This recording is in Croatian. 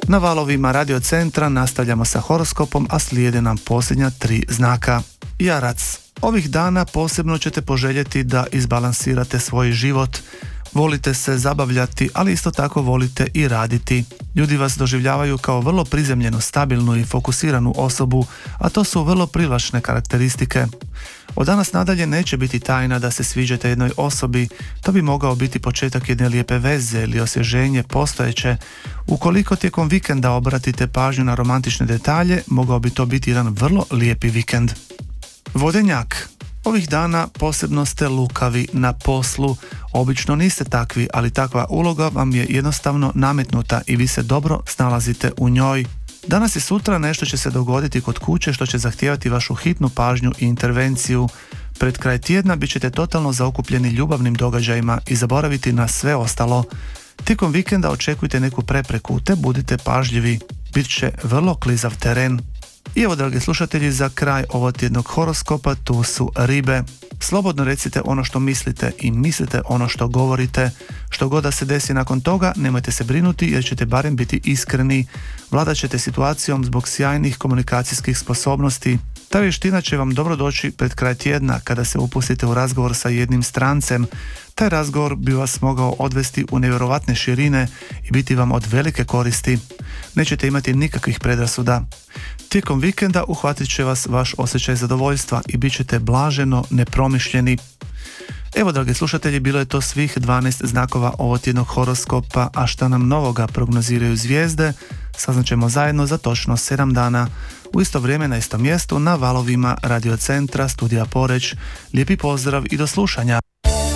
Na valovima Radio Centra nastavljamo sa horoskopom, a slijede nam posljednja 3 znaka. Jarac. Ovih dana posebno ćete poželjeti da izbalansirate svoj život. Volite se zabavljati, ali isto tako volite i raditi. Ljudi vas doživljavaju kao vrlo prizemljenu, stabilnu i fokusiranu osobu, a to su vrlo privlačne karakteristike. Od danas nadalje neće biti tajna da se sviđate jednoj osobi, to bi mogao biti početak jedne lijepe veze ili osvježenje postojeće. Ukoliko tijekom vikenda obratite pažnju na romantične detalje, mogao bi to biti jedan vrlo lijepi vikend. Vodenjak. Ovih dana posebno ste lukavi na poslu. Obično niste takvi, ali takva uloga vam je jednostavno nametnuta i vi se dobro snalazite u njoj. Danas i sutra nešto će se dogoditi kod kuće što će zahtijevati vašu hitnu pažnju i intervenciju. Pred kraj tjedna bit ćete totalno zaokupljeni ljubavnim događajima i zaboraviti na sve ostalo. Tijekom vikenda očekujte neku prepreku te budite pažljivi. Bit će vrlo klizav teren. I evo, dragi slušatelji, za kraj ovog tjednog horoskopa tu su ribe. Slobodno recite ono što mislite i mislite ono što govorite. Što god da se desi nakon toga, nemojte se brinuti jer ćete barem biti iskreni. Vladat ćete situacijom zbog sjajnih komunikacijskih sposobnosti. Ta vještina će vam dobro doći pred kraj tjedna kada se upustite u razgovor sa jednim strancem. Taj razgovor bi vas mogao odvesti u nevjerovatne širine i biti vam od velike koristi. Nećete imati nikakvih predrasuda. Tijekom vikenda uhvatit će vas vaš osjećaj zadovoljstva i bit ćete blaženo nepromišljeni. Evo, dragi slušatelji, bilo je to svih 12 znakova ovog tjednog horoskopa, a šta nam novoga prognoziraju zvijezde, saznaćemo zajedno za točno 7 dana. U isto vrijeme na istom mjestu na valovima Radio Centra, studija Poreč. Lijepi pozdrav i do slušanja.